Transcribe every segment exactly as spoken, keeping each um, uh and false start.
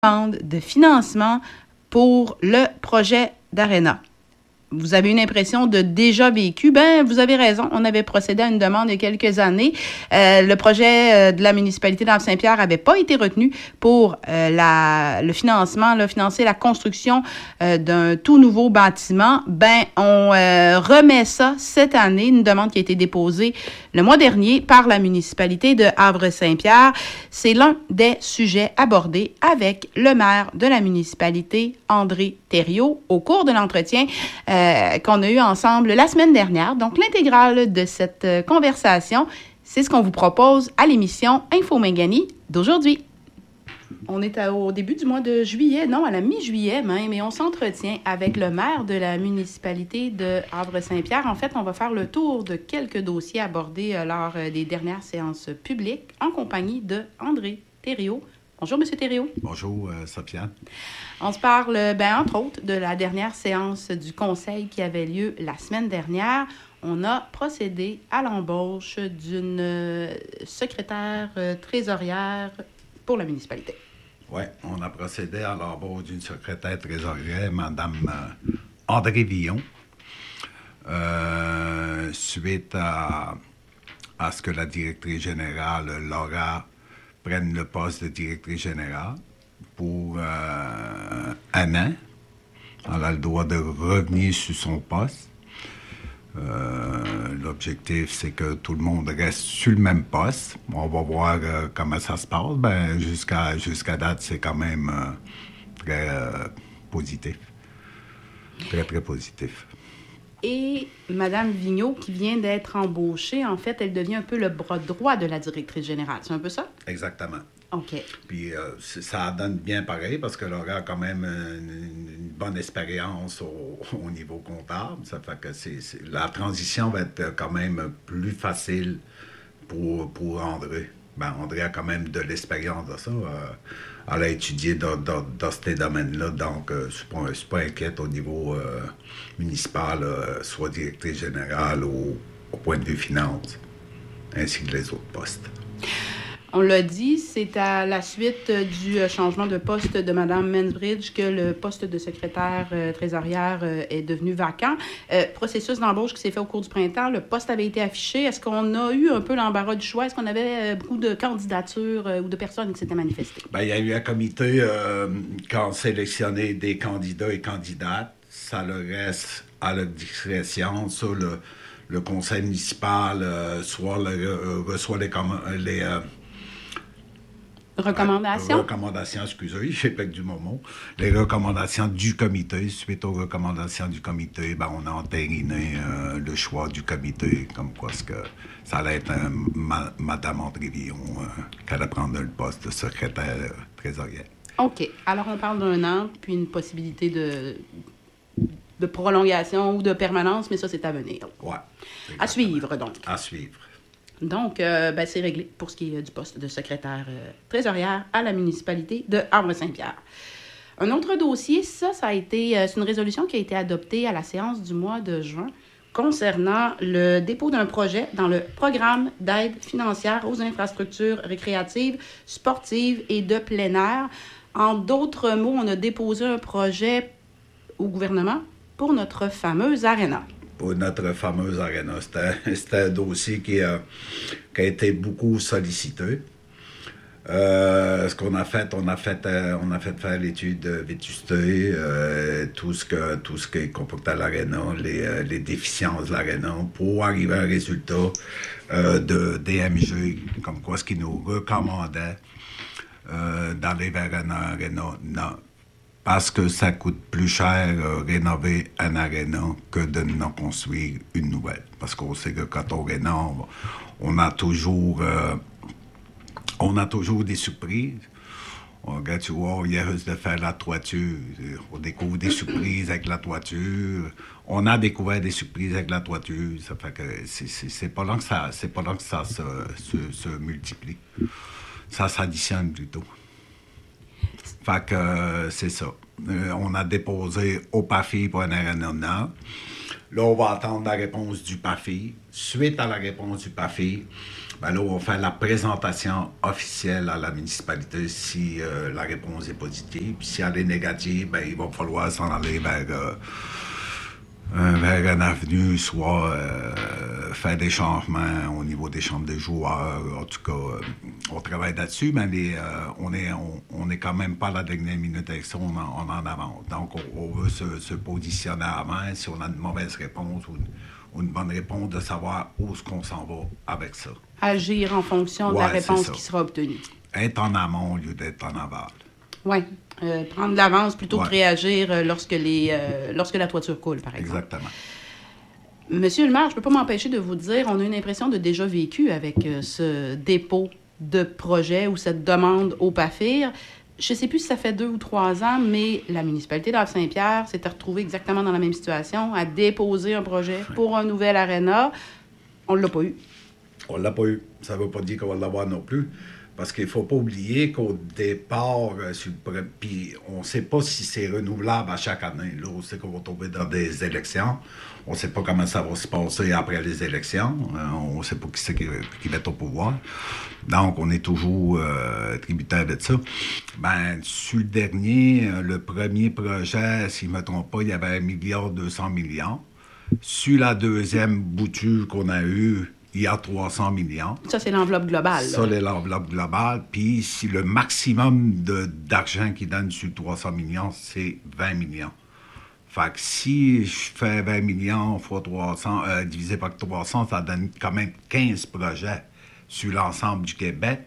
demande de financement pour le projet d'Arena. Vous avez une impression de déjà vécu? Ben, vous avez raison. On avait procédé à une demande il y a quelques années. Euh, le projet euh, de la municipalité d'Havre-Saint-Pierre n'avait pas été retenu pour euh, la, le financement, là, financer la construction euh, d'un tout nouveau bâtiment. Ben, on euh, remet ça cette année, une demande qui a été déposée le mois dernier par la municipalité de Havre-Saint-Pierre. C'est l'un des sujets abordés avec le maire de la municipalité, André Thériault, au cours de l'entretien euh, qu'on a eu ensemble la semaine dernière. Donc, l'intégrale de cette euh, conversation, c'est ce qu'on vous propose à l'émission Info Mingani d'aujourd'hui. On est à, au début du mois de juillet, non, à la mi-juillet même, et on s'entretient avec le maire de la municipalité de Havre-Saint-Pierre. En fait, on va faire le tour de quelques dossiers abordés euh, lors euh, des dernières séances publiques en compagnie de André Thériault. Bonjour, M. Thériault. Bonjour, euh, Sophia. On se parle, ben, entre autres, de la dernière séance du conseil qui avait lieu la semaine dernière. On a procédé à l'embauche d'une euh, secrétaire euh, trésorière pour la municipalité. Oui, on a procédé à l'embauche d'une secrétaire trésorière, Mme euh, André Villon, euh, suite à, à ce que la directrice générale, Laura, prenne le poste de directrice générale pour euh, un an. Elle a le droit de revenir sur son poste. Euh, l'objectif, c'est que tout le monde reste sur le même poste. On va voir euh, comment ça se passe. Ben, jusqu'à, jusqu'à date, c'est quand même euh, très euh, positif. Très, très positif. Et Mme Vigneault, qui vient d'être embauchée, en fait, elle devient un peu le bras droit de la directrice générale. C'est un peu ça? Exactement. OK. Puis euh, ça donne bien pareil parce que Laura a quand même une, une bonne expérience au, au niveau comptable. Ça fait que c'est, c'est, la transition va être quand même plus facile pour, pour André. Ben, André a quand même de l'expérience de ça. Euh, elle a étudié dans, dans, dans ces domaines-là, donc euh, je ne suis pas, je suis pas inquiète au niveau euh, municipal, euh, soit directrice générale ou au point de vue finance, ainsi que les autres postes. On l'a dit, c'est à la suite du changement de poste de Mme Mansbridge que le poste de secrétaire euh, trésorière euh, est devenu vacant. Euh, processus d'embauche qui s'est fait au cours du printemps, le poste avait été affiché. Est-ce qu'on a eu un peu l'embarras du choix? Est-ce qu'on avait euh, beaucoup de candidatures euh, ou de personnes qui s'étaient manifestées? Bien, il y a eu un comité euh, qui a sélectionné des candidats et candidates. Ça le reste à leur discrétion. Ça, le, le conseil municipal euh, soit le, euh, reçoit les... les euh, Recommandations? Euh, recommandations, excusez, j'ai perdu mon mot. Les recommandations du comité. Suite aux recommandations du comité, ben, on a entériné euh, le choix du comité, comme quoi ce que ça allait être euh, ma, Mme André Villon euh, qui allait prendre le poste de secrétaire euh, trésorière. OK. Alors, on parle d'un an, puis une possibilité de, de prolongation ou de permanence, mais ça, c'est à venir. Oui. À suivre, donc. À suivre. Donc, euh, ben, c'est réglé pour ce qui est du poste de secrétaire euh, trésorière à la municipalité de Havre-Saint-Pierre. Un autre dossier, ça, ça a été, euh, c'est une résolution qui a été adoptée à la séance du mois de juin concernant le dépôt d'un projet dans le programme d'aide financière aux infrastructures récréatives, sportives et de plein air. En d'autres mots, on a déposé un projet au gouvernement pour notre fameuse Arena. Pour notre fameuse Arena. C'était, c'était un dossier qui a, qui a été beaucoup sollicité. Euh, ce qu'on a fait, on a fait, euh, on a fait faire l'étude de vétusté, euh, tout ce que, tout ce qui comportait l'Arena, les, euh, les déficiences de l'Arena, pour arriver à un résultat euh, de D M G, comme quoi ce qu'ils nous recommandaient euh, d'aller vers un Arena. Non. Parce que ça coûte plus cher euh, rénover un aréna que de n'en construire une nouvelle. Parce qu'on sait que quand on rénove, on a toujours, euh, on a toujours des surprises. On regarde, tu vois, il y a juste de faire la toiture. On découvre des surprises avec la toiture. On a découvert des surprises avec la toiture. Ça fait que c'est, c'est, c'est pas long que ça, c'est pas long que ça se, se, se multiplie. Ça s'additionne plutôt. Fait que euh, c'est ça. Euh, on a déposé au P A F I pour un aréna. Là, on va attendre la réponse du P A F I. Suite à la réponse du P A F I, ben là, on va faire la présentation officielle à la municipalité si euh, la réponse est positive. Puis si elle est négative, ben, il va falloir s'en aller vers, euh, vers une avenue, soit euh, faire des changements au niveau des chambres des joueurs. En tout cas, euh, on travaille là-dessus, mais les, euh, on est on, on est quand même pas à la dernière minute avec ça, on en, on en avance. Donc, on, on veut se, se positionner avant si on a une mauvaise réponse ou une, ou une bonne réponse, de savoir où est-ce qu'on s'en va avec ça. Agir en fonction ouais, de la réponse qui sera obtenue. Être en amont au lieu d'être en aval. Oui. Euh, prendre de l'avance plutôt ouais. que réagir euh, lorsque, les, euh, lorsque la toiture coule, par exemple. Exactement. Monsieur le maire, je ne peux pas m'empêcher de vous dire, on a une impression de déjà vécu avec euh, ce dépôt de projet ou cette demande au P A F I R. Je ne sais plus si ça fait deux ou trois ans, mais la municipalité d'Havre-Saint-Pierre s'était retrouvée exactement dans la même situation, à déposer un projet pour un nouvel aréna. On ne l'a pas eu. On ne l'a pas eu. Ça ne veut pas dire qu'on va l'avoir non plus. Parce qu'il ne faut pas oublier qu'au départ, euh, sur le, puis on ne sait pas si c'est renouvelable à chaque année. Là, on sait qu'on va tomber dans des élections. On ne sait pas comment ça va se passer après les élections. Euh, on ne sait pas qui c'est qui, qui va être au pouvoir. Donc, on est toujours euh, tributaire de ça. Ben, sur le dernier, le premier projet, si je ne me trompe pas, il y avait un milliard deux cents millions. Sur la deuxième bouture qu'on a eue, il y a trois cents millions. Ça, c'est l'enveloppe globale. Ça, c'est l'enveloppe globale. Puis, si le maximum de, d'argent qu'ils donnent sur trois cents millions, c'est vingt millions. Fait que si je fais vingt millions fois trois cents, euh, divisé par trois cents, ça donne quand même quinze projets sur l'ensemble du Québec.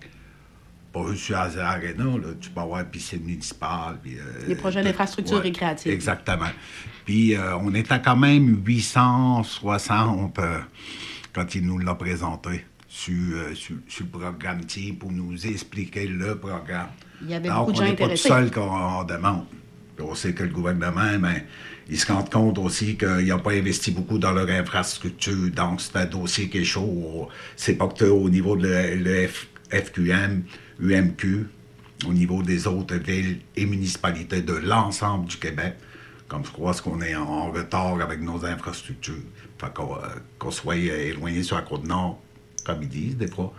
Pas juste sur l'Arena, là, tu peux avoir piscine municipale. Puis, euh, les projets d'infrastructure ouais, récréative. Exactement. Puis, euh, on était quand même huit cent soixante... Euh, quand il nous l'a présenté sur, euh, sur, sur le programme type pour nous expliquer le programme. Il y avait Donc, beaucoup de gens intéressés. On n'est pas tout seul qu'on demande. On sait que le gouvernement, ben, il se rend compte aussi qu'il n'a pas investi beaucoup dans leur infrastructure. Donc, c'est un dossier qui est chaud. C'est pas que au niveau de le F Q M, U M Q, au niveau des autres villes et municipalités de l'ensemble du Québec. Comme je crois qu'on est en retard avec nos infrastructures. Fait qu'on, euh, qu'on soit éloigné sur la Côte-Nord, comme ils disent des fois,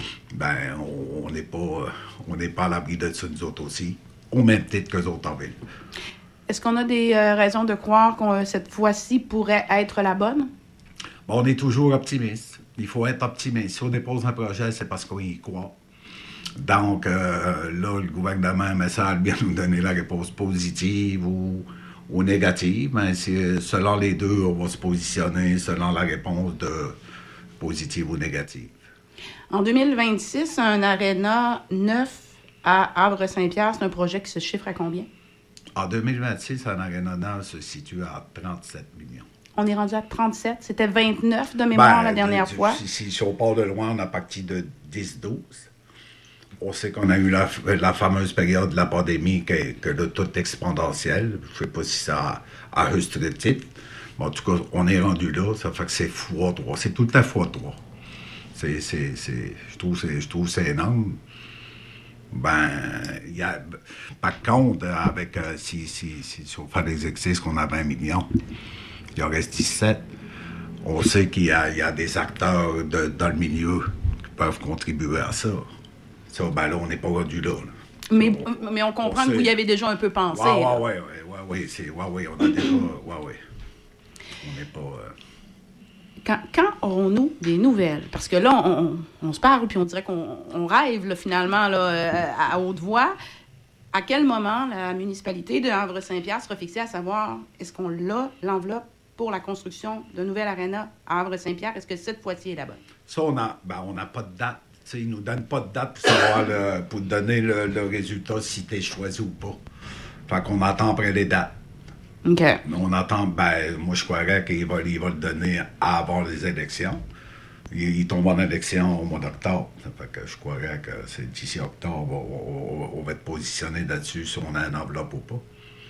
ben on n'est pas, on n'est pas à l'abri de ça, nous autres aussi, au même titre qu'eux autres en ville. Est-ce qu'on a des euh, raisons de croire que euh, cette fois-ci pourrait être la bonne? Bon, on est toujours optimiste. Il faut être optimiste. Si on dépose un projet, c'est parce qu'on y croit. Donc, euh, là, le gouvernement met ça à bien nous donner la réponse positive ou... ou négative, mais c'est, selon les deux, on va se positionner selon la réponse de positive ou négative. En deux mille vingt-six, un aréna neuf à Havre-Saint-Pierre, c'est un projet qui se chiffre à combien? En deux mille vingt-six, un aréna neuf se situe à trente-sept millions. On est rendu à trente-sept. C'était vingt-neuf de mémoire ben, la dernière de, fois. Si, si, si on part de loin, on a parti de dix douze. On sait qu'on a eu la, la fameuse période de la pandémie, que, que le tout exponentiel. Je ne sais pas si ça a, a juste le titre. Mais en tout cas, on est rendu là. Ça fait que c'est fois trois. C'est tout le temps fois trois. C'est, c'est, c'est, je trouve que c'est, c'est énorme. Ben, y a, par contre, avec, euh, si, si, si, si on fait des exercices qu'on a vingt millions, il en reste dix-sept. On sait qu'il y a, il y a des acteurs de, dans le milieu qui peuvent contribuer à ça. Ça, ben là, on n'est pas rendu là. là. Mais, on, mais on comprend on que vous y avez déjà un peu pensé. Oui, oui, oui, oui, c'est, ouais, ouais, on a déjà, oui, oui. On n'est pas... Euh... Quand, quand aurons-nous des nouvelles? Parce que là, on, on, on se parle, puis on dirait qu'on on rêve, là, finalement, là, à, à haute voix. À quel moment la municipalité de Havre-Saint-Pierre sera fixée à savoir, est-ce qu'on a l'enveloppe pour la construction d'un nouvel aréna à Havre-Saint-Pierre? Est-ce que cette fois-ci est la bonne? Ça, on n'a ben, on n'a pas de date. T'sais, ils ne nous donnent pas de date pour savoir le, pour donner le, le résultat si tu es choisi ou pas. Fait qu'on attend après les dates. OK. On attend, ben, moi je croirais qu'il va, il va le donner avant les élections. Il, il tombe en élection au mois d'octobre. Ça fait que je croirais que c'est d'ici octobre, on, on, on va être positionné là-dessus si on a une enveloppe ou pas.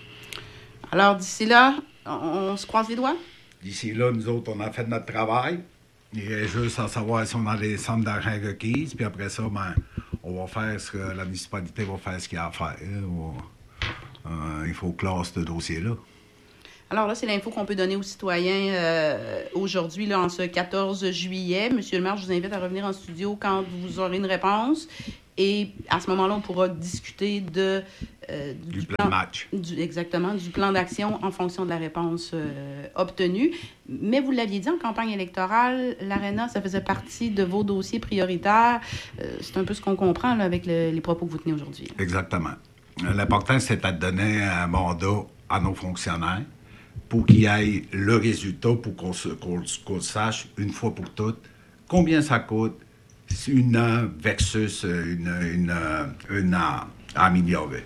Alors d'ici là, on, on se croise les doigts? D'ici là, nous autres, on a fait notre travail. Il est juste à savoir si on a les sommes d'argent requises, puis après ça, ben, on va faire ce que la municipalité va faire ce qu'il y a à faire. On, euh, il faut clore ce dossier-là. Alors là, c'est l'info qu'on peut donner aux citoyens euh, aujourd'hui, là, en ce quatorze juillet. Monsieur le maire, je vous invite à revenir en studio quand vous aurez une réponse. Et à ce moment-là, on pourra discuter de, euh, du, du plan de match. Du, exactement, du plan d'action en fonction de la réponse euh, obtenue. Mais vous l'aviez dit en campagne électorale, l'Arena, ça faisait partie de vos dossiers prioritaires. Euh, c'est un peu ce qu'on comprend là, avec le, les propos que vous tenez aujourd'hui. Là. Exactement. L'important, c'est de donner un mandat à nos fonctionnaires pour qu'il y ait le résultat, pour qu'on, se, qu'on, qu'on sache une fois pour toutes combien ça coûte une heure versus une, une, une heure à améliorer.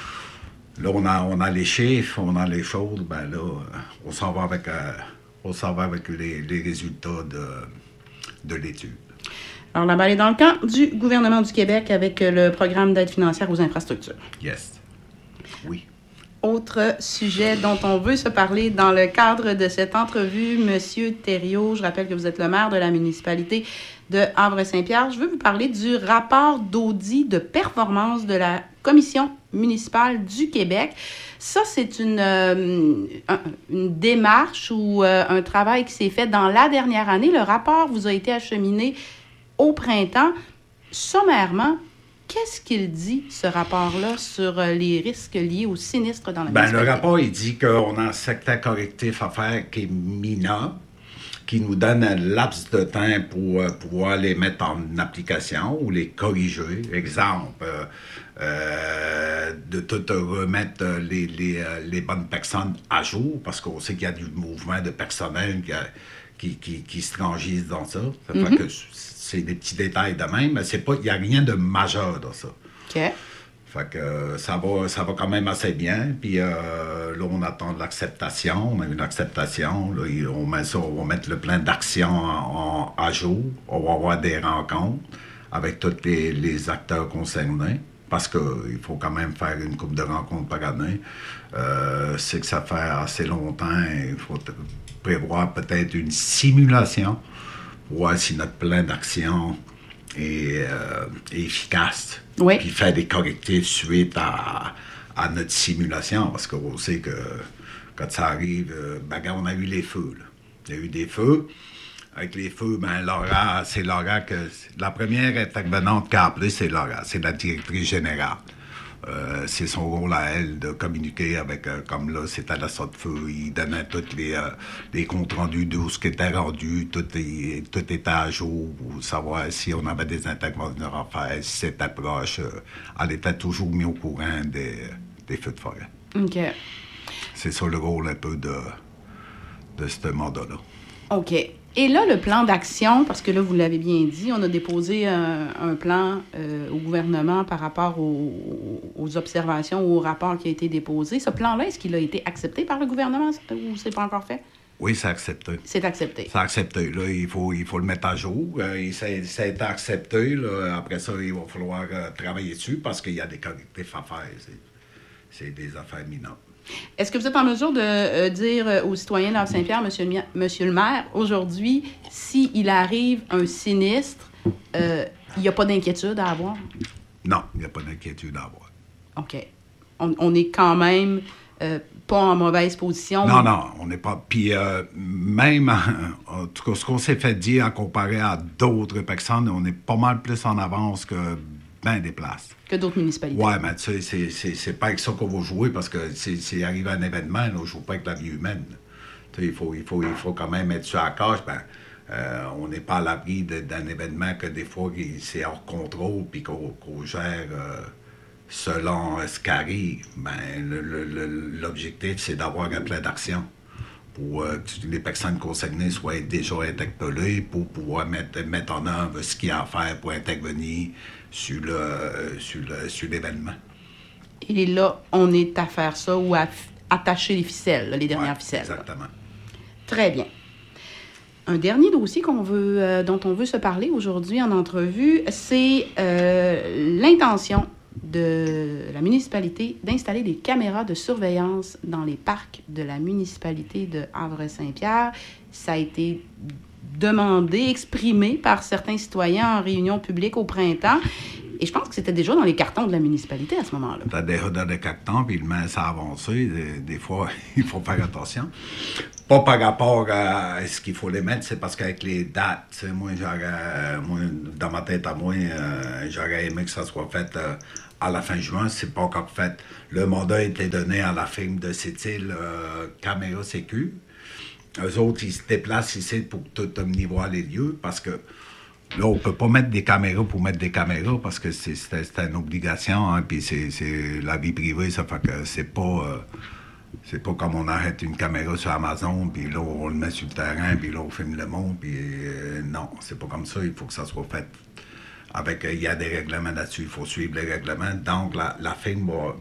Là, on a, on a les chiffres, on a les choses, ben là, on s'en va avec, euh, on s'en va avec les, les résultats de, de l'étude. Alors, la balle est dans le camp du gouvernement du Québec avec le programme d'aide financière aux infrastructures. Yes. Oui. Autre sujet dont on veut se parler dans le cadre de cette entrevue, Monsieur Thériault, je rappelle que vous êtes le maire de la municipalité de Havre-Saint-Pierre. Je veux vous parler du rapport d'audit de performance de la Commission municipale du Québec. Ça, c'est une, euh, une démarche ou euh, un travail qui s'est fait dans la dernière année. Le rapport vous a été acheminé au printemps. Sommairement, qu'est-ce qu'il dit, ce rapport-là, sur les risques liés aux sinistres dans la Bien, municipalité? le rapport, il dit qu'on a un secteur correctif à faire qui est minable, qui nous donne un laps de temps pour euh, pouvoir les mettre en application ou les corriger. Exemple, euh, euh, de tout remettre les, les, les bonnes personnes à jour, parce qu'on sait qu'il y a du mouvement de personnel qui, a, qui, qui, qui se rangissent dans ça. Ça fait mm-hmm. que c'est des petits détails de même, mais c'est pas, il n'y a rien de majeur dans ça. OK. Fait que euh, ça va, ça va quand même assez bien. Puis euh, là, on attend de l'acceptation. On a une acceptation. Là, on met ça, on va mettre le plan d'action en, en, à jour. On va avoir des rencontres avec tous les, les acteurs concernés. Parce qu'il faut quand même faire une couple de rencontres par année. Euh, c'est que ça fait assez longtemps. Il faut prévoir peut-être une simulation pour voir si notre plan d'action est, euh, est efficace. Oui. Puis faire des correctifs suite à, à notre simulation. Parce qu'on sait que quand ça arrive, ben, on a eu les feux. Là. Il y a eu des feux. Avec les feux, ben, Laura, c'est Laura que... La première intervenante qui a appelé, c'est Laura. C'est la directrice générale. Euh, c'est son rôle à elle de communiquer avec, euh, comme là, c'était la sorte de feu. Il donnait tous les, euh, les comptes rendus de ce qui était rendu. Tout, est, tout était à jour pour savoir si on avait des interventions à faire, si c'était proche. Euh, elle était toujours mise au courant des, des feux de forêt. OK. C'est ça le rôle un peu de, de ce mandat-là. OK. Et là, le plan d'action, parce que là, vous l'avez bien dit, on a déposé un, un plan euh, au gouvernement par rapport aux, aux observations ou au rapport qui a été déposé. Ce plan-là, est-ce qu'il a été accepté par le gouvernement ou c'est pas encore fait? Oui, c'est accepté. C'est accepté. C'est accepté. Là, il faut, il faut le mettre à jour. Euh, ça, ça a été accepté. Là. Après ça, il va falloir euh, travailler dessus parce qu'il y a des correctifs à faire. C'est, c'est des affaires mineures. Est-ce que vous êtes en mesure de euh, dire aux citoyens d'Havre-Saint-Pierre, monsieur, monsieur le maire, aujourd'hui, s'il arrive un sinistre, euh, il n'y a pas d'inquiétude à avoir? Non, il n'y a pas d'inquiétude à avoir. OK. On, on est quand même euh, pas en mauvaise position. Non, non, on n'est pas... Puis euh, même, en tout cas, ce qu'on s'est fait dire, en comparé à d'autres personnes, on est pas mal plus en avance que bien des places. Que d'autres municipalités. Oui, mais tu sais, c'est, c'est, c'est pas avec ça qu'on va jouer, parce que c'est, c'est arrivé un événement, là, on ne joue pas avec la vie humaine. Tu sais, il faut, il faut, il faut quand même être sur la coche. Ben, euh, on n'est pas à l'abri de, d'un événement que des fois, c'est hors contrôle, puis qu'on, qu'on gère euh, selon ce qui arrive. Ben, le, le, le, l'objectif, c'est d'avoir un plan d'action pour euh, que les personnes concernées soient déjà interpellées pour pouvoir mettre, mettre en œuvre ce qu'il y a à faire pour intervenir sur, le, sur, le, sur l'événement. Et là, on est à faire ça ou à f- attacher les ficelles, là, les dernières ouais, ficelles. Exactement. Là. Très bien. Un dernier dossier qu'on veut, euh, dont on veut se parler aujourd'hui en entrevue, c'est euh, l'intention de la municipalité d'installer des caméras de surveillance dans les parcs de la municipalité de Havre-Saint-Pierre. Ça a été demandé, exprimé par certains citoyens en réunion publique au printemps. Et je pense que c'était déjà dans les cartons de la municipalité à ce moment-là. C'était déjà dans les cartons, puis le main, ça a avancé. Des, des fois, il faut faire attention. Pas par rapport à ce qu'il faut les mettre, c'est parce qu'avec les dates, tu sais, moi, j'aurais, moi, dans ma tête à moi, euh, j'aurais aimé que ça soit fait euh, à la fin juin. C'est pas encore fait. Le mandat a été donné à la firme de Sept-Îles, euh, Caméra Sécu. Eux autres, ils se déplacent ici pour tout omnivoir les lieux, parce que là, on peut pas mettre des caméras pour mettre des caméras, parce que c'est, c'est, c'est une obligation, hein, puis c'est, c'est la vie privée, ça fait que c'est pas... Euh, C'est pas comme on arrête une caméra sur Amazon, puis là, on le met sur le terrain, puis là, on filme le monde, puis euh, non, c'est pas comme ça. Il faut que ça soit fait avec... Il y a des règlements là-dessus, il faut suivre les règlements. Donc, la, la firme va...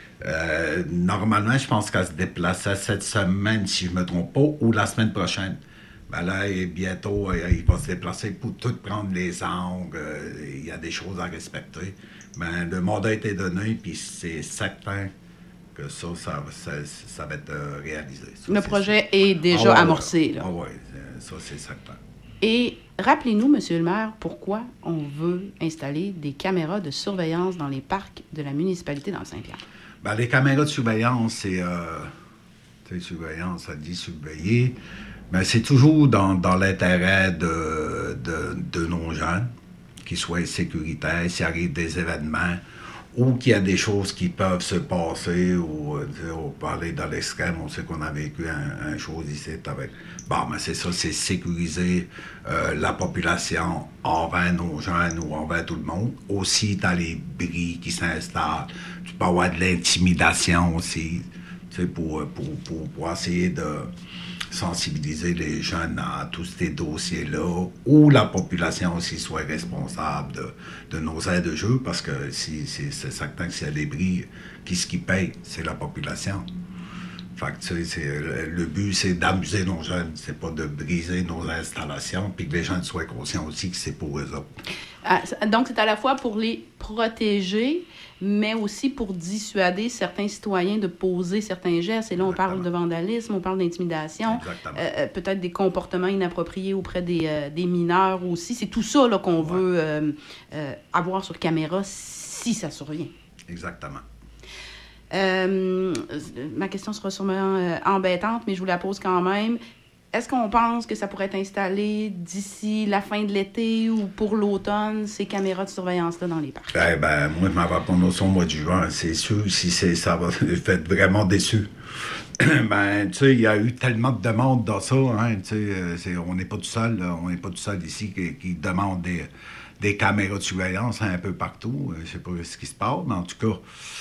Euh, normalement, je pense qu'elle se déplaçait cette semaine, si je me trompe pas, ou la semaine prochaine. Ben là, et bientôt, il va se déplacer pour tout prendre les angles. Il y a des choses à respecter. Ben, le mandat a été donné, puis c'est certain que ça, ça, ça, ça va être euh, réalisé. Ça, le projet sûr. Est déjà ah ouais, amorcé. Ah oui, ça, c'est certain. Et rappelez-nous, Monsieur le maire, pourquoi on veut installer des caméras de surveillance dans les parcs de la municipalité dans le Saint-Pierre? Ben, les caméras de surveillance, c'est... Euh, tu sais, surveillance, ça dit surveiller. Mais c'est toujours dans, dans l'intérêt de, de, de nos jeunes, qu'ils soient sécuritaires, s'il arrive des événements, ou qu'il y a des choses qui peuvent se passer, ou on peut aller dans l'extrême, on sait qu'on a vécu un, un chose ici avec... Bon, mais c'est ça, c'est sécuriser euh, la population envers nos jeunes ou envers tout le monde. Aussi, dans les bris qui s'installent, tu peux avoir de l'intimidation aussi, tu sais, pour, pour, pour, pour essayer de sensibiliser les jeunes à tous ces dossiers-là, où la population aussi soit responsable de, de nos aires de jeu, parce que si, si, c'est certain que s'il y a des bris, qui ce qui paye, c'est la population. Fait que, tu sais, c'est, le but, c'est d'amuser nos jeunes, c'est pas de briser nos installations, puis que les jeunes soient conscients aussi que c'est pour eux autres. Ah, donc, c'est à la fois pour les protéger, mais aussi pour dissuader certains citoyens de poser certains gestes. Et là, on Exactement. Parle de vandalisme, on parle d'intimidation, euh, peut-être des comportements inappropriés auprès des, euh, des mineurs aussi. C'est tout ça là, qu'on ouais. veut euh, euh, avoir sur caméra si ça survient. Exactement. Euh, ma question sera sûrement euh, embêtante, mais je vous la pose quand même. Est-ce qu'on pense que ça pourrait être installé d'ici la fin de l'été ou pour l'automne, ces caméras de surveillance-là dans les parcs? Eh ben, moi, je m'en vais prendre au mois de juin. C'est sûr, si c'est, ça va, je vais être vraiment déçu. Ben, tu sais, il y a eu tellement de demandes dans ça, hein, tu sais, c'est, on n'est pas tout seul, là, on n'est pas tout seul ici qui, qui demande des, des caméras de surveillance hein, un peu partout. Je sais pas ce qui se passe, mais en tout cas,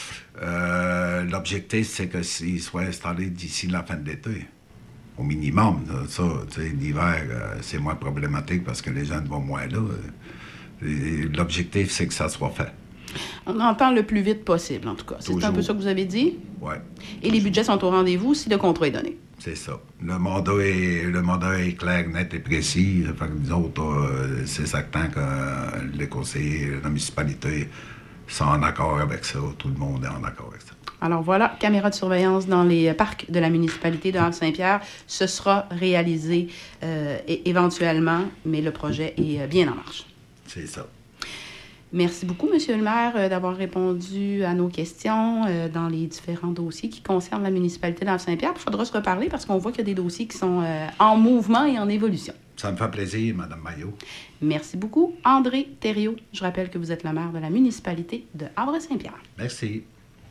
euh, l'objectif, c'est que s'ils soient installés d'ici la fin de l'été. Au minimum, là, ça, tu sais, l'hiver, euh, c'est moins problématique parce que les gens vont moins là. Et l'objectif, c'est que ça soit fait. On en parle le plus vite possible, en tout cas. C'est toujours. Un peu ça que vous avez dit? Oui. Et les budgets sont au rendez-vous si le contrat est donné? C'est ça. Le mandat est, le mandat est clair, net et précis. Fait que nous autres, euh, c'est certain que euh, les conseillers, la municipalité sont en accord avec ça. Tout le monde est en accord avec ça. Alors voilà, caméras de surveillance dans les parcs de la municipalité de Havre-Saint-Pierre. Ce sera réalisé euh, et, éventuellement, mais le projet est bien en marche. C'est ça. Merci beaucoup, Monsieur le maire, euh, d'avoir répondu à nos questions euh, dans les différents dossiers qui concernent la municipalité d'Havre-Saint-Pierre. Il faudra se reparler parce qu'on voit qu'il y a des dossiers qui sont euh, en mouvement et en évolution. Ça me fait plaisir, Mme Maillot. Merci beaucoup. André Thériault, je rappelle que vous êtes le maire de la municipalité de Havre-Saint-Pierre. Merci.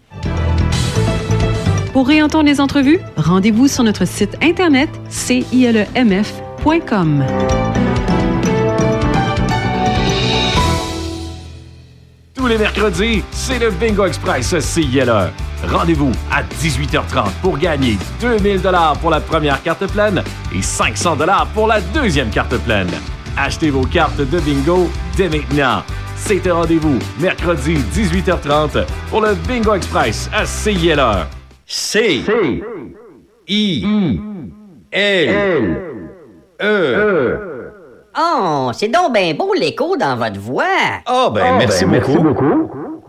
Pour réentendre les entrevues, rendez-vous sur notre site internet c i l e m f point com. Tous les mercredis, c'est le Bingo Express C I L E. Rendez-vous à dix-huit heures trente pour gagner deux mille dollars pour la première carte pleine et cinq cents dollars pour la deuxième carte pleine. Achetez vos cartes de bingo dès maintenant. C'est un rendez-vous mercredi dix-huit heures trente pour le Bingo Express à C I L E. C I L E. Oh, c'est donc bien beau l'écho dans votre voix. Ah, ben, oh, merci, ben beaucoup. merci beaucoup.